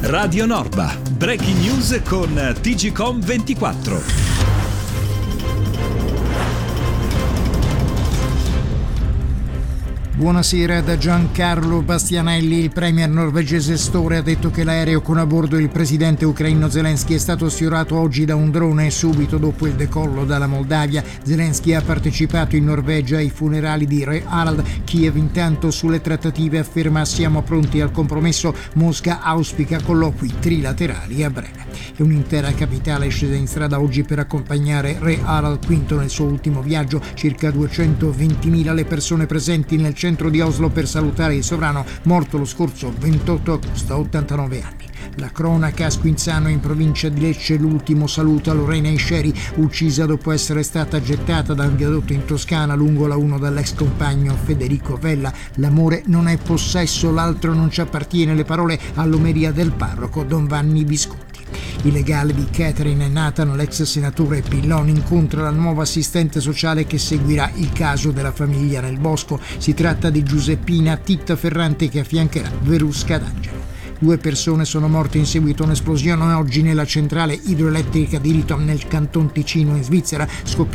Radio Norba. Breaking news con TGcom 24. Buonasera da Giancarlo Bastianelli. Il premier norvegese Støre ha detto che l'aereo con a bordo il presidente ucraino Zelensky è stato sfiorato oggi da un drone subito dopo il decollo dalla Moldavia. Zelensky ha partecipato in Norvegia ai funerali di Re Harald. Kiev intanto sulle trattative afferma: siamo pronti al compromesso. Mosca auspica colloqui trilaterali a breve. E un'intera capitale è scesa in strada oggi per accompagnare Re Harald V nel suo ultimo viaggio. Circa 220.000 le persone presenti nel centro di Oslo per salutare il sovrano morto lo scorso 28 agosto a 89 anni. La cronaca a Squinzano, in provincia di Lecce, l'ultimo saluto a Lorena Isceri, uccisa dopo essere stata gettata da un viadotto in Toscana lungo la 1 dall'ex compagno Federico Vella. L'amore non è possesso, l'altro non ci appartiene, le parole all'omeria del parroco Don Vanni Visconti. Il legale di Catherine e Nathan, l'ex senatore Pillon, incontra la nuova assistente sociale che seguirà il caso della famiglia nel bosco. Si tratta di Giuseppina Titta Ferrante, che affiancherà Verusca D'Angelo. 2 persone sono morte in seguito a un'esplosione oggi nella centrale idroelettrica di Riton nel Canton Ticino in Svizzera.